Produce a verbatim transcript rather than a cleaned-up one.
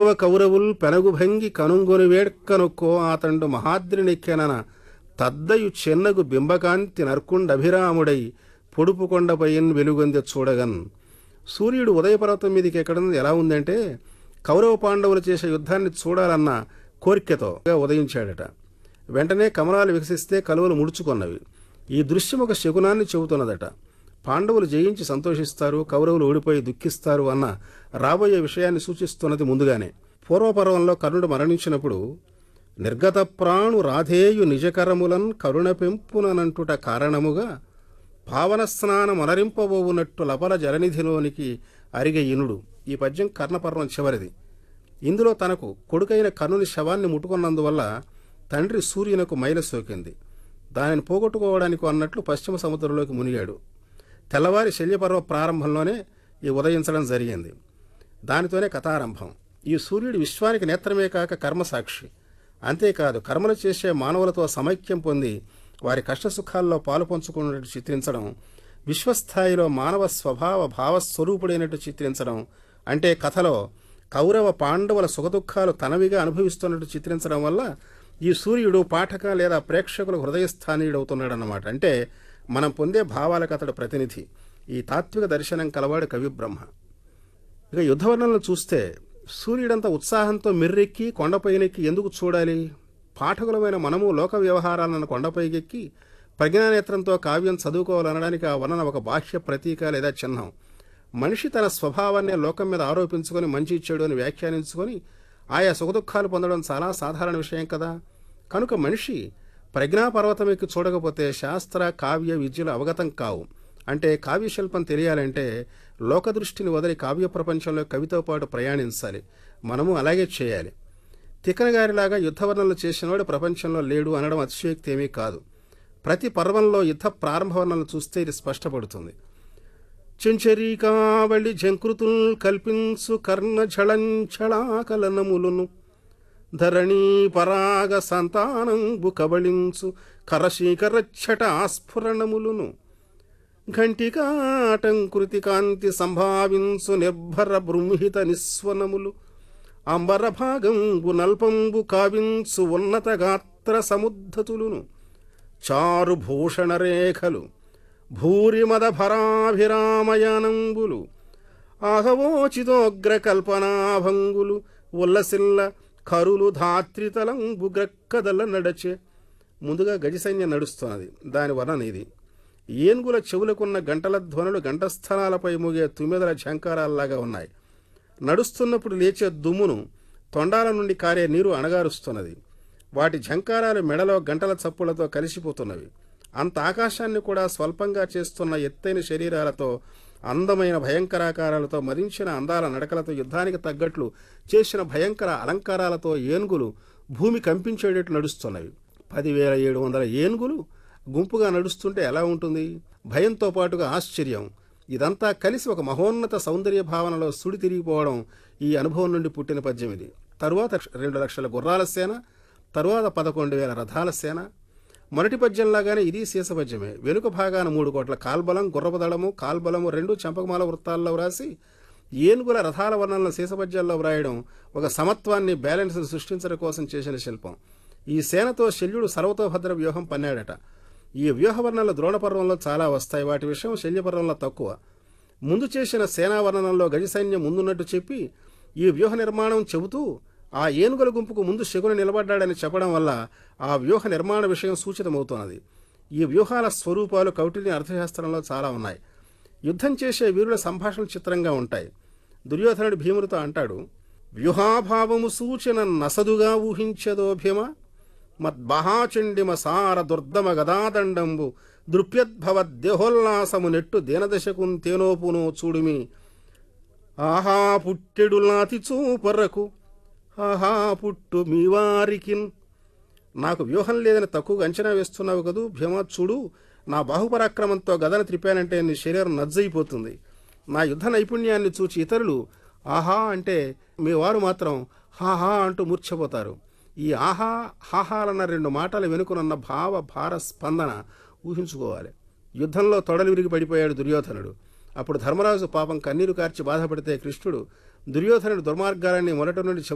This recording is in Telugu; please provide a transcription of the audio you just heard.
కౌరవుల్ పెనగుభంగి కనుంగొని వేడ్కనుక్కో ఆతండు మహాద్రినెక్కెనన తద్దయు చెన్నగు బింబకాంతి నర్కుండభిరాముడై పొడుపు కొండపైన్ వెలుగొందె చూడగన్. సూర్యుడు ఉదయపర్వతం మీదకి ఎక్కడం ఎలా ఉందంటే కౌరవ పాండవులు చేసే యుద్ధాన్ని చూడాలన్న కోరికతో ఉదయించాడట. వెంటనే కమలాలు వికసిస్తే కలువలు ముడుచుకొన్నవి. ఈ దృశ్యం ఒక శకునాన్ని చెబుతున్నదట. పాండవులు జయించి సంతోషిస్తారు, కౌరవులు ఓడిపోయి దుఃఖిస్తారు అన్న రాబోయే విషయాన్ని సూచిస్తున్నది ముందుగానే. పూర్వపర్వంలో కర్ణుడు మరణించినప్పుడు నిర్గత ప్రాణు రాధేయు నిజకరములన్ కరుణ పెంపుననంటుట కారణముగా భావన స్నానం అనరింపబోవునట్టు లపల జలనిధిలోనికి అరిగే ఇనుడు. ఈ పద్యం కర్ణపర్వం చివరిది. ఇందులో తనకు కొడుకైన కర్ణుని శవాన్ని ముట్టుకున్నందువల్ల తండ్రి సూర్యునకు మైల సోకింది. దానిని పోగొట్టుకోవడానికి అన్నట్లు పశ్చిమ సముద్రంలోకి మునిగాడు. తెల్లవారి శల్యపర్వ ప్రారంభంలోనే ఈ ఉదయించడం జరిగింది. దానితోనే కథారంభం. ఈ సూర్యుడు విశ్వానికి నేత్రమే కాక కర్మసాక్షి. అంతేకాదు కర్మలు చేసే మానవులతో సమైక్యం పొంది వారి కష్టసుఖాల్లో పాలు పంచుకున్నట్టు చిత్రించడం, విశ్వస్థాయిలో మానవ స్వభావ భావస్వరూపుడైనట్టు చిత్రించడం, అంటే కథలో కౌరవ పాండవుల సుఖదుఖాలు తనవిగా అనుభవిస్తున్నట్టు చిత్రించడం వల్ల ఈ సూర్యుడు పాఠక లేదా ప్రేక్షకుల హృదయస్థానీయుడవుతున్నాడన్నమాట. అంటే మనం పొందే భావాలకు అతడు ప్రతినిధి. ఈ తాత్విక దర్శనం కలవాడు కవిబ్రహ్మ. ఇక యుద్ధవర్ణనలు చూస్తే సూర్యుడంత ఉత్సాహంతో మిర్రెక్కి కొండపైనెక్కి ఎందుకు చూడాలి? పాఠకులమైన మనము లోక వ్యవహారాలను కొండపైకెక్కి ప్రజ్ఞానేత్రంతో కావ్యం చదువుకోవాలనడానికి ఆ వర్ణన ఒక బాహ్య ప్రతీక లేదా చిహ్నం. మనిషి తన స్వభావాన్ని లోకం మీద ఆరోపించుకొని మంచి చెడు అని వ్యాఖ్యానించుకొని ఆయా సుఖదుఖాలు పొందడం చాలా సాధారణ విషయం కదా. కనుక మనిషి ప్రజ్ఞాపర్వతం ఎక్కి చూడకపోతే శాస్త్ర కావ్య విద్యలు అవగతం కావు. అంటే కావ్యశిల్పం తెలియాలంటే లోకదృష్టిని వదిలి కావ్య ప్రపంచంలో కవితో పాటు ప్రయాణించాలి. మనము అలాగే చేయాలి. తిక్కనగారిలాగా యుద్ధవర్ణనలు చేసినవాడు ప్రపంచంలో లేడు అనడం అతిశయోక్తి ఏమీ కాదు. ప్రతి పర్వంలో యుద్ధ ప్రారంభ వర్ణనలు చూస్తే ఇది స్పష్టపడుతుంది. చెంచరీకావళి జంకృతుల్ కల్పించు కర్ణ ఝళంఝళాకలనములును ధరణీ పరాగ సంతానంబు కబళించు కరశీకరచ్చట ఆస్ఫురణములును ఘంటికాటంకృతి కాంతి సంభావించు నిర్భర బృంహిత నిస్వనములు అంబర భాగంబు నల్పంబు కావించు ఉన్నత గాత్ర సముద్ధతులును చారు భూషణ రేఖలు భూరిమద భరాభిరామయానంబులు ఆహవోచితోగ్ర కల్పనాభంగులు ఉల్లసిల్ల కరులు ధాత్రితలంబు గ్రక్కదల నడచే. ముందుగా గజసైన్యం నడుస్తున్నది. దాని వర్ణన ఇది. ఏనుగుల చెవులకున్న గంటల ధ్వనులు గంటస్థలాలపై మోగే తుమ్మెదల ఝంకారాల్లాగా ఉన్నాయి. నడుస్తున్నప్పుడు లేచే దుమ్మును తొండాల నుండి కారే నీరు అణగారుస్తున్నది. వాటి ఝంకారాలు మెడలో గంటల చప్పులతో కలిసిపోతున్నవి. అంత ఆకాశాన్ని కూడా స్వల్పంగా చేస్తున్న ఎత్తైన శరీరాలతో అందమైన భయంకరాకారాలతో మదించిన అందాల నడకలతో యుద్ధానికి తగ్గట్లు చేసిన భయంకర అలంకారాలతో ఏనుగులు భూమి కంపించేటట్లు నడుస్తున్నవి. పదివేల ఏడు వందల ఏనుగులు గుంపుగా నడుస్తుంటే ఎలా ఉంటుంది? భయంతో పాటుగా ఆశ్చర్యం, ఇదంతా కలిసి ఒక మహోన్నత సౌందర్య భావనలో సుడి తిరిగిపోవడం ఈ అనుభవం నుండి పుట్టిన పద్యం ఇది. తరువాత రెండు లక్షల గుర్రాల సేన, తరువాత పదకొండు వేల రథాల సేన. మొదటి పద్యంలాగానే ఇది శీసపద్యమే. వెనుక భాగాన మూడు కోట్ల కాల్బలం, గుర్రపదళము, కాల్బలము రెండు చంపకమాల వృత్తాల్లో వ్రాసి ఏనుగుల రథాల వర్ణనలను శీసపద్యాల్లో వ్రాయడం ఒక సమత్వాన్ని, బ్యాలెన్స్ సృష్టించడం కోసం చేసిన శిల్పం. ఈ సేనతో శల్యుడు సర్వతోభద్ర వ్యూహం పన్నాడట. ఈ వ్యూహవర్ణనలు ద్రోణపర్వంలో చాలా వస్తాయి. వాటి విషయం శల్యపర్వంలో తక్కువ. ముందు చేసిన సేనావర్ణనంలో గజసైన్యం ముందున్నట్టు చెప్పి ఈ వ్యూహ నిర్మాణం చెబుతూ ఆ ఏనుగుల గుంపుకు ముందు శకుని నిలబడ్డాడని చెప్పడం వల్ల ఆ వ్యూహ నిర్మాణ విషయం సూచితమవుతున్నది. ఈ వ్యూహాల స్వరూపాలు కౌటిల్య అర్థశాస్త్రంలో చాలా ఉన్నాయి. యుద్ధం చేసే వీరుల సంభాషణలు చిత్రంగా ఉంటాయి. దుర్యోధనుడు భీముడితో అంటాడు, వ్యూహాభావము సూచన నసదుగా ఊహించదో భీమ మద్బహాచండిమ సార దుర్దమ గదాదండంబు దృప్యద్భవద్దేహోల్లాసము నెట్టు దీనదశకున్ తేనోపునో చూడుమి ఆహా పుట్టెడు నాతి చూపరకు ఆహా పుట్టు మీవారికిన్. నాకు వ్యూహం లేదని తక్కువగా అంచనా వేస్తున్నావు కదూ భీమ, చూడు నా బాహుపరాక్రమంతో గదను త్రిపానంటే నీ శరీరం నజ్జయిపోతుంది. నా యుద్ధ నైపుణ్యాన్ని చూచి ఇతరులు ఆహా అంటే మీ వారు మాత్రం హాహా అంటూ మూర్ఛపోతారు. ఈ ఆహా హాహాలన్న రెండు మాటలు వెనుకనున్న భావ భార స్పందన ఊహించుకోవాలి. యుద్ధంలో తొడలు విరిగి పడిపోయాడు దుర్యోధనుడు. అప్పుడు ధర్మరాజు పాపం కన్నీరు కార్చి బాధపడితే కృష్ణుడు దుర్యోధనుడు దుర్మార్గాలన్నీ మొదటి నుండి